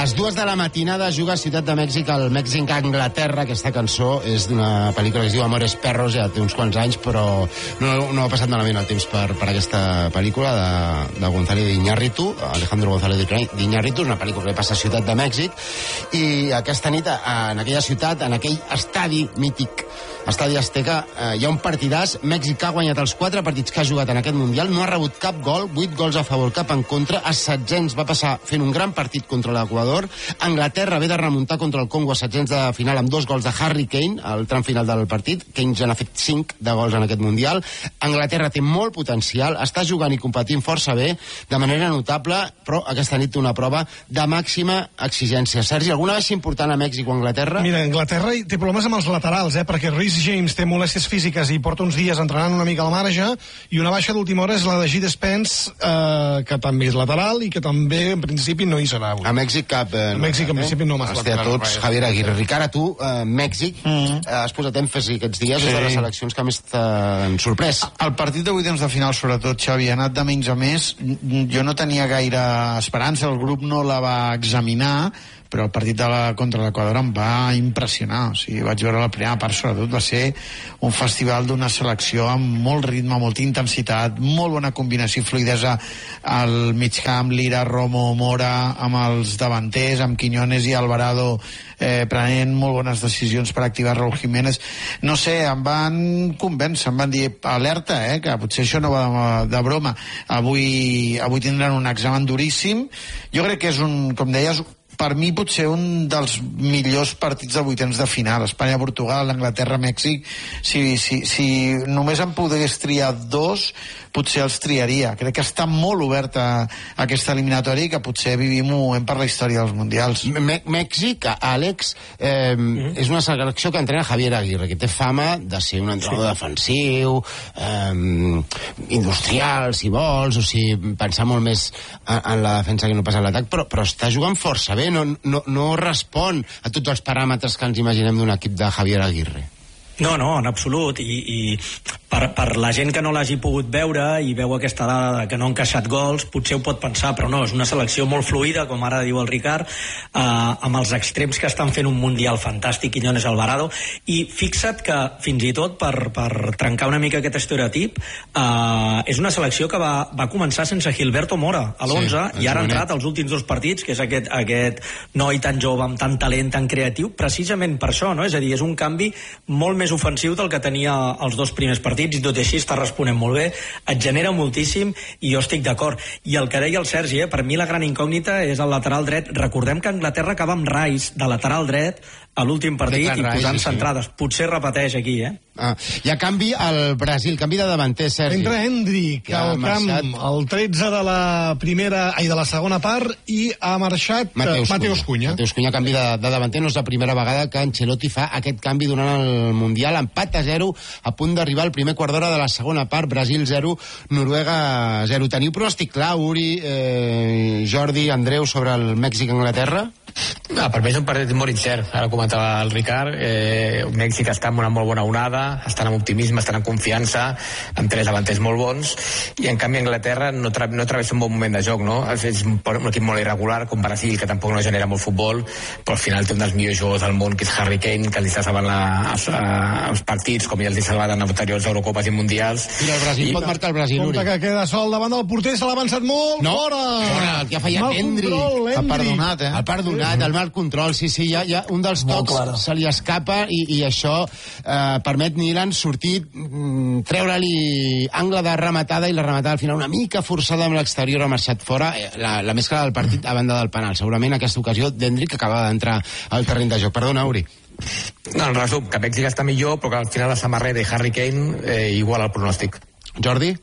les 2 de la matinada juga a Ciutat de Mèxic el Mèxic a Anglaterra. Aquesta cançó és d'una pel·lícula que es diu Amores Perros, ja té uns quants anys, però no ha passat malament el temps per aquesta pel·lícula de González d'Iñárritu, Alejandro González d'Iñárritu, una pel·lícula que passa a Ciutat de Mèxic, i aquesta nit, en aquella ciutat, en aquell estadi mític, Estadi Azteca, hi ha un partidàs. Mèxic ha guanyat els 4 partits que ha jugat en aquest Mundial, no ha rebut cap gol, 8 gols a favor, cap en contra. A setzents va passar fent un gran partit contra l'Equador. Anglaterra ve de remuntar contra el Congo a setzents de final amb 2 gols de Harry Kane al tram final del partit. Kane ja n'ha fet 5 de gols en aquest Mundial. Anglaterra té molt potencial, està jugant i competint força bé, de manera notable, però aquesta nit té una prova de màxima exigència. Sergi, alguna baixa important a Mèxic o Anglaterra? Mira, Anglaterra té problemes amb els laterals, perquè Reece James té molèsties físiques i porta uns dies entrenant una mica al marge, i una baixa d'última hora és la de Gide Spence, que també és lateral i que també en principi no hi serà avui. A Mèxic cap... A Mèxic en principi no m'has lateral. A tots, Javier Aguirre. Ricard, a tu, Mèxic, has posat èmfasi aquests dies, és de les seleccions que més t'han sorprès. El partit de vuitens de final, sobretot, Xavi, ha anat de menys a més. Jo no tenia gaire esperança, el grup no la va examinar, però el partit contra l'Equador em va impressionar. O sigui, vaig veure la primera part, sobretot va ser un festival d'una selecció amb molt ritme, molta intensitat, molt bona combinació i fluidesa al mig camp, Lira, Romo, Mora, amb els davanters, amb Quiñones i Alvarado prenent molt bones decisions per activar Raúl Jiménez. No sé, em van convèncer, em van dir alerta, que potser això no va de broma. Avui tindran un examen duríssim. Jo crec que és com deies, per mi potser un dels millors partits de vuitens de final. Espanya-Portugal, Anglaterra-Mèxic. Si només em pogués triar 2, potser els triaria. Crec que està molt oberta aquesta eliminatòria i que potser vivim un moment per la història dels mundials. Mèxic, Àlex, és una selecció que entrena Javier Aguirre, que té fama de ser un entrenador defensiu, industrial, si vols, o sigui, pensar molt més en la defensa que no pas en l'atac, però està jugant força bé, no respon a tots els paràmetres que ens imaginem d'un equip de Javier Aguirre. No, en absolut, i per la gent que no l'hagi pogut veure i veu aquesta dada que no ha encaixat gols, potser ho pot pensar, però no, és una selecció molt fluida, com ara diu el Ricard, amb els extrems que estan fent un mundial fantàstic, Quiñones, Alvarado, i fixa't que fins i tot per trencar una mica aquest estereotip, és una selecció que va començar sense Gilberto Mora a l'11, i ara ha entrat als últims 2 partits, que és aquest noi tan jove, amb tant talent, tan creatiu, precisament per això, no? És a dir, és un canvi molt més ofensiu del que tenia els 2 primers partits, i tot així està responent molt bé, et genera moltíssim, i jo estic d'acord. I el que deia el Sergi, per mi la gran incògnita és el lateral dret. Recordem que Anglaterra acaba amb Rice de lateral dret a l'últim partit i posant centrades. Potser repeteix aquí, I a canvi al Brasil, canvi de davanter, Sergi. Entra Hendrik al camp, el 13 de la segona part, i ha marxat Mateus Cunha. Mateus Cunha, canvi de davanter. No és la primera vegada que Ancelotti fa aquest canvi durant el Mundial. Empat a 0, a punt d'arribar al primer quart d'hora de la segona part. Brasil 0, Noruega 0. Teniu pronòstic clar, Uri, Jordi, Andreu, sobre el Mèxic-Anglaterra? Per mi és un partit molt incert. Ara comentava el Ricard, Mèxic està en una molt bona onada, estan amb optimisme, estan amb confiança, amb 3 davanters molt bons, i en canvi Anglaterra no travessa un bon moment de joc, no? És un equip molt irregular, com Brasil, que tampoc no genera molt futbol, però al final té un dels millors jugadors del món, que és Harry Kane, que els està salvant els partits, com ja els ha salvat en anteriors Eurocopes i Mundials. Mira, el Brasil pot marcar el Brasil, Uri. Compte que queda sol davant del porter, se l'ha avançat molt, fora! El que ha fallat Hendrik. Ha perdonat, el mal control, sí, hi ha un dels tocs, se li escapa, i això permet Nilan sortir, treure-li angle de rematada, i la rematada al final una mica forçada amb l'exterior, ha marxat fora, la més clara del partit a banda del penal. Segurament aquesta ocasió d'Hendrik, que acaba d'entrar al terreny de joc. Perdona, Uri. No, en resum, que Mèxic està millor, però que al final la samarreta de Harry Kane igual al pronòstic. Jordi?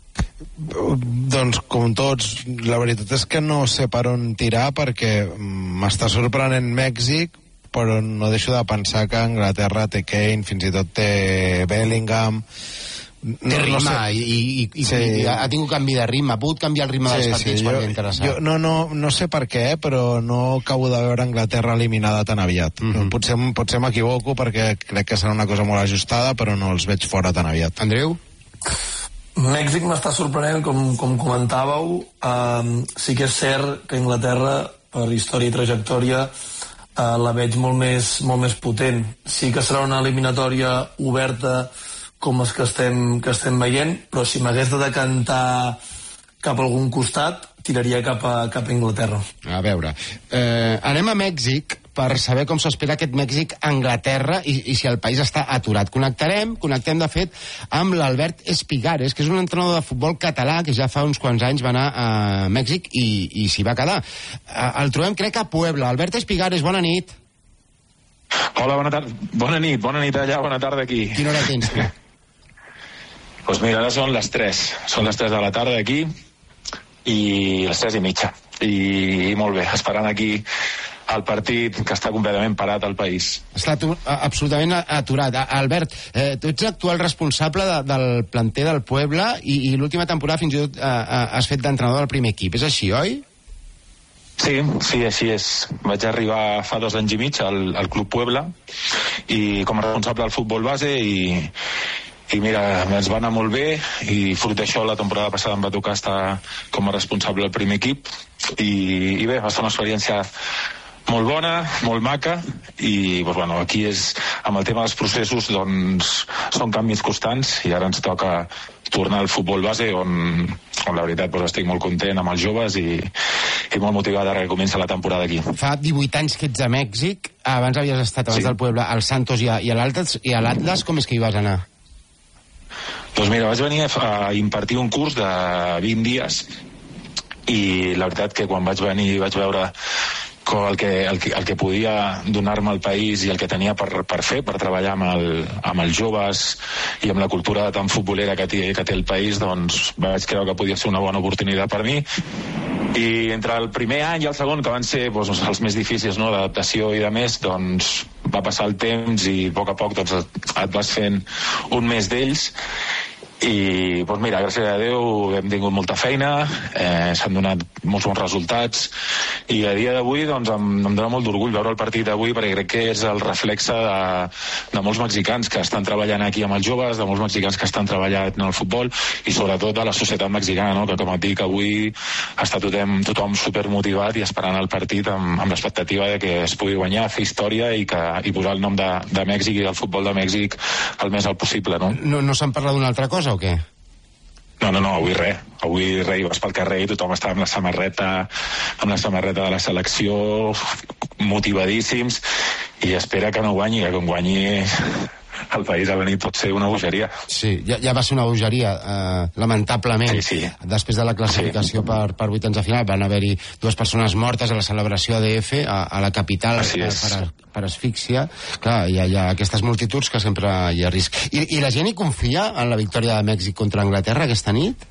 Doncs com tots, la veritat és que no sé per on tirar, perquè m'està sorprenent Mèxic, però no deixo de pensar que Anglaterra té Kane, fins i tot té Bellingham, té ritme, i ha tingut canvi de ritme, ha pogut canviar el ritme dels partits per interessar. No sé per què, però no acabo de veure Anglaterra eliminada tan aviat. Potser m'equivoco, perquè crec que serà una cosa molt ajustada, però no els veig fora tan aviat. Andreu? Mèxic m'està sorprenent, com comentàveu. Sí que és cert que Anglaterra per història i trajectòria, la veig molt més potent. Sí que serà una eliminatòria oberta com les que estem veient, però si m'hagués de decantar cap a algun costat, tiraria cap a Anglaterra. A veure, anem a Mèxic per saber com s'espera aquest Mèxic-Anglaterra i si el país està aturat. Connectem, de fet, amb l'Albert Espigares, que és un entrenador de futbol català que ja fa uns quants anys va anar a Mèxic i s'hi va quedar. El trobem, crec, a Puebla. Albert Espigares, bona nit. Hola, bona tarda. Bona nit allà, bona tarda aquí. Quina hora tens, tu? Doncs mira, ara són les 3. Són les 3 de la tarda aquí i les 3:30. I molt bé, esperant aquí el partit que està completament parat al país. Està absolutament aturat. Albert, tu ets l'actual responsable del planter del Puebla i l'última temporada fins i tot has fet d'entrenador del primer equip. És així, oi? Sí, així és. Vaig arribar fa 2 anys i mig al Club Puebla i com a responsable del futbol base i mira, ens va anar molt bé i fruit d'això la temporada passada em va tocar estar com a responsable del primer equip i bé, va ser una experiència molt bona, molt maca i doncs, bueno, aquí és, amb el tema dels processos doncs són canvis constants i ara ens toca tornar al futbol base on la veritat doncs, estic molt content amb els joves i molt motivat ara que comença la temporada aquí. Fa 18 anys que ets a Mèxic, abans havies estat del Puebla al Santos i a l'Atlas, com és que hi vas anar? Doncs mira, vaig venir a impartir un curs de 20 dies i la veritat que quan vaig venir vaig veure el que podia donar-me al país i el que tenia per fer, per treballar amb els joves i amb la cultura tan futbolera que té el país, doncs vaig creure que podia ser una bona oportunitat per mi. I entre el primer any i el segon, que van ser doncs, els més difícils, no?, d'adaptació i de més, doncs va passar el temps i a poc doncs, et vas fent un mes d'ells i doncs mira, gràcies a Déu hem tingut molta feina, s'han donat molts bons resultats i a dia d'avui doncs em dona molt d'orgull veure el partit d'avui perquè crec que és el reflexe de molts mexicans que estan treballant aquí amb els joves, de molts mexicans que estan treballant en el futbol i sobretot de la societat mexicana, no?, que com et dic avui està tothom supermotivat i esperant el partit amb l'expectativa de que es pugui guanyar, fer història i posar el nom de Mèxic i del futbol de Mèxic el més alt possible, no? No se'n parla d'una altra cosa o què? No, avui res. Avui res, vas pel carrer i tothom està amb la samarreta de la selecció, motivadíssims, i espera que no guanyi, que quan guanyi el país a la nit pot ser una bogeria. Sí, ja va ser una bogeria, lamentablement. Sí. Després de la classificació per vuitens de final van haver-hi 2 persones mortes a la celebració ADF a la capital per asfíxia. Clar, hi ha aquestes multituds que sempre hi ha risc. I la gent hi confia en la victòria de Mèxic contra Anglaterra aquesta nit?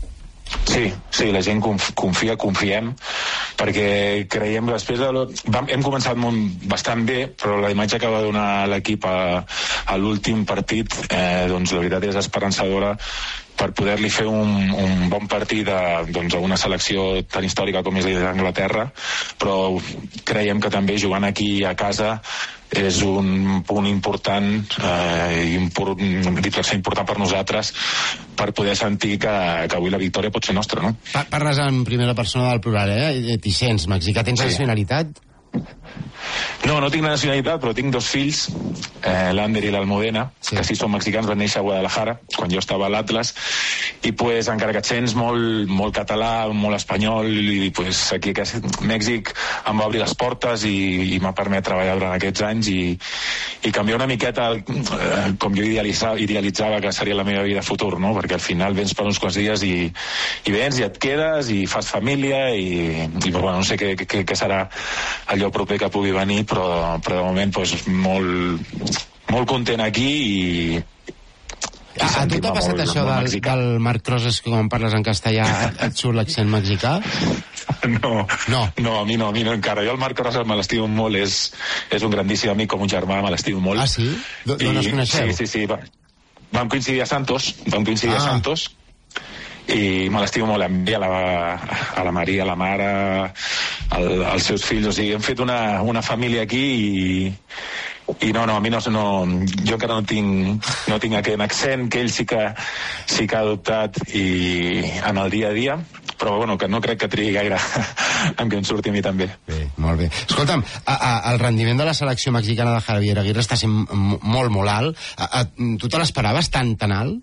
Sí, la gent confiem, perquè creiem que després hem començat bastant bé, però la imatge que va donar l'equip a l'últim partit, doncs la veritat és esperançadora per poder-li fer un bon partit a una selecció tan històrica com és l'Anglaterra, però creiem que també jugant aquí a casa és un punt important diferència important per nosaltres per poder sentir que avui la victòria pot ser nostra, no? Parles en primera persona del plural, t'hi sents mexicà, tens nacionalitat? No tinc nacionalitat, però tinc 2 fills, l'Ander i l'Almudena, que sí són mexicans, van néixer a Guadalajara, quan jo estava a l'Atlas, i pues, encara que et sents molt català, molt espanyol, i pues, aquí a Mèxic em va obrir les portes i m'ha permès treballar durant aquests anys i canviar una miqueta com jo idealitzava que seria la meva vida futur, no? Perquè al final vens per uns quants dies i vens i et quedes i fas família i bueno, no sé què serà allò proper que pugui venir, però de moment pues, molt content aquí i a tu t'ha passat això del Marc Crosas, que quan parles en castellà et surt l'accent mexicà? No, a mi no encara. Jo el Marc Crosas me l'estimo molt, és un grandíssim amic, com un germà, me l'estimo molt. Ah, sí? D'on es coneixeu? Sí, vam coincidir a Santos, i me l'estimo molt amb ella, a la Maria, a la mare, als seus fills, o sigui, hem fet una família aquí i no, a mi no, jo encara no tinc aquest accent que ell sí que ha adoptat i en el dia a dia, però bueno, que no crec que trigui gaire em surti a mi també. Bé, molt bé. Escolta'm, el rendiment de la selecció mexicana de Javier Aguirre està sent molt alt. Tu te l'esperaves tan alt?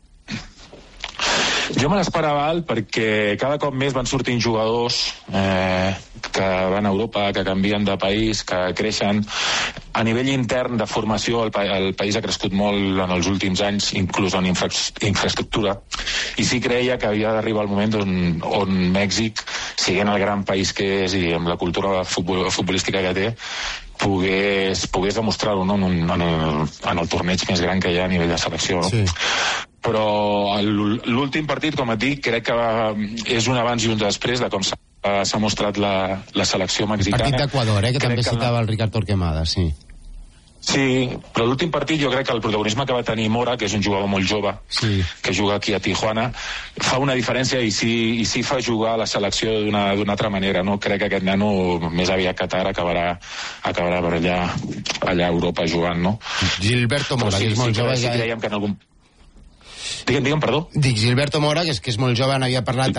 Jo me l'esperava alt perquè cada cop més van sortint jugadors que van a Europa, que canvien de país, que creixen. A nivell intern de formació el país ha crescut molt en els últims anys, inclús en infraestructura, i sí creia que havia d'arribar el moment on Mèxic, siguent el gran país que és i amb la cultura futbolística que té, pogués demostrar-ho, no? en el torneig més gran que hi ha a nivell de selecció. No? Sí. Però l'últim partit, com et dic, crec que és un abans i un després de com s'ha mostrat la selecció mexicana. El partit d'Equador, que també citava el Ricard Torquemada, sí. Sí, però l'últim partit jo crec que el protagonisme que va tenir Mora, que és un jugador molt jove, sí, que juga aquí a Tijuana, fa una diferència i sí fa jugar la selecció d'una altra manera, no? Crec que aquest nano més aviat que tard acabarà per allà a Europa jugant, no? Gilberto Mora, que és molt jove. Sí, creiem que en algun... Digue'm, perdó. Dic, Gilberto Mora, que és molt jove, n'havia parlat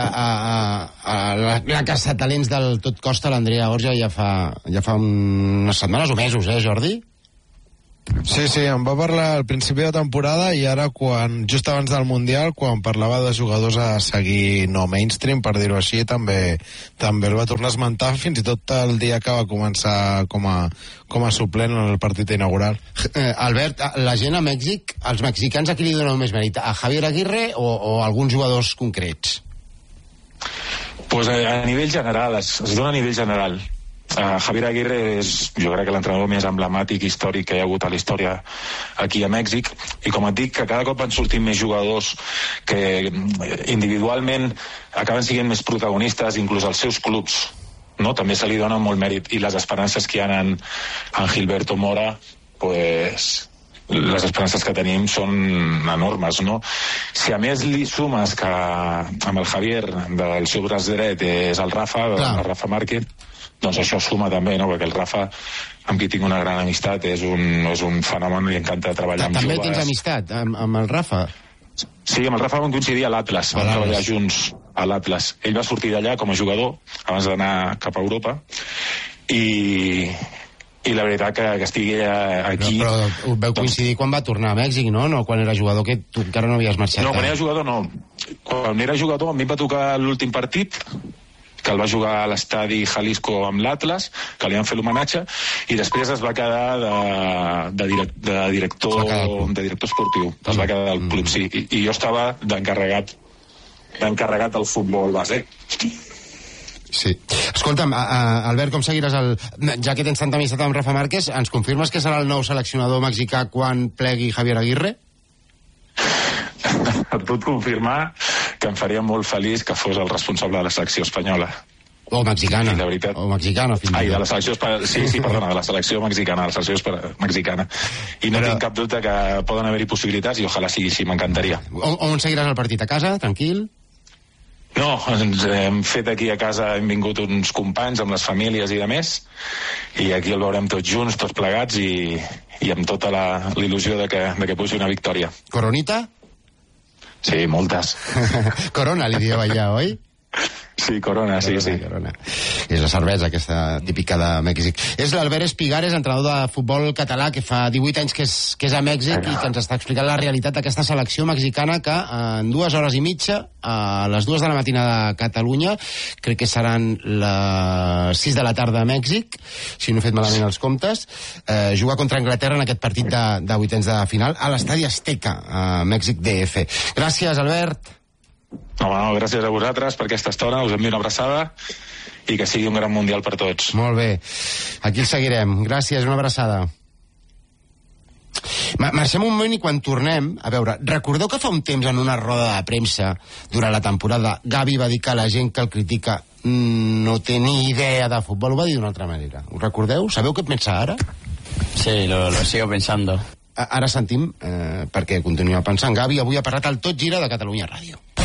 a la Casa Talents del Tot Costa, l'Andrea Orja, ja fa unes setmanes o mesos, Jordi? Sí, em va parlar al principi de temporada i ara, just abans del Mundial, quan parlava de jugadors a seguir no mainstream, per dir-ho així, també el va tornar a esmentar, fins i tot el dia que va començar com a suplent en el partit inaugural. Albert, la gent a Mèxic, els mexicans, a qui li donen més mèrit? A Javier Aguirre o a alguns jugadors concrets? Pues a nivell general, es dona a nivell general. Javier Aguirre és, jo crec que l'entrenador més emblemàtic històric que hi ha hagut a la història aquí a Mèxic, i com et dic, que cada cop van sortint més jugadors que individualment acaben sent més protagonistes, inclús als seus clubs, no? També se li dona molt mèrit, i les esperances que hi ha en Gilberto Mora, pues les esperances que tenim són enormes, no? Si a més li sumes que amb el Javier del seu braç dret és el Rafa, el Rafa Márquez, doncs això suma també, no? Perquè el Rafa, amb qui tinc una gran amistat, és un fenomen, li encanta treballar amb joves. També tens amistat amb el Rafa? Sí, amb el Rafa vam coincidir a l'Atlas, vam treballar junts a l'Atlas. Ell va sortir d'allà com a jugador abans d'anar cap a Europa, i la veritat que estigui aquí... Però vau coincidir quan va tornar a Mèxic, no? No quan era jugador, que tu encara no havies marxat. No, quan era jugador no. Quan era jugador a mi em va tocar l'últim partit, que el va jugar a l'estadi Jalisco amb l'Atlas, que li van fer l'homenatge, i després es va quedar de director esportiu. Es va quedar al club, sí. I jo estava d'encarregat del futbol base. Sí. Escolta'm, Albert, com seguiràs ja que tens tanta amistat amb Rafa Márquez, ens confirmes que serà el nou seleccionador mexicà quan plegui Javier Aguirre? Et puc confirmar que em faria molt feliç que fos el responsable de la selecció espanyola. O mexicana. La veritat. O mexicana, fins i tot. De la selecció perdona, de la selecció mexicana, de la selecció mexicana. I no tinc cap dubte que poden haver-hi possibilitats, i ojalà sigui així, m'encantaria. On seguiràs el partit? A casa? Tranquil? No, ens hem fet aquí a casa, hem vingut uns companys amb les famílies i de més, i aquí el veurem tots junts, tots plegats, i amb tota la il·lusió de que pugi una victòria. Coronita? Sí, moltes. Corona, li dieu allà, oi? Sí, Corona, sí. Corona. És la cervesa aquesta típica de Mèxic. És l'Albert Espigares, entrenador de futbol català, que fa 18 anys que és a Mèxic i que ens està explicant la realitat d'aquesta selecció mexicana que en 2 hores i mitja, a les 2 de la matinada a Catalunya, crec que seran les 6 de la tarda a Mèxic, si no he fet malament els comptes, juga contra Anglaterra en aquest partit de vuitens de final a l'estadi Azteca, a Mèxic DF. Gràcies, Albert. No, gràcies a vosaltres per aquesta estona, us envio una abraçada i que sigui un gran mundial per tots. Molt bé, aquí el seguirem. Gràcies, una abraçada. Marxem un moment i quan tornem, a veure, recordeu que fa un temps en una roda de premsa durant la temporada Gavi va dir que la gent que el critica no té ni idea de futbol? Ho va dir d'una altra manera. Ho recordeu? Sabeu què pensa ara? Sí, lo sigo pensando. Ara sentim perquè continua pensant. Gavi avui ha parlat al Tot Gira de Catalunya Ràdio.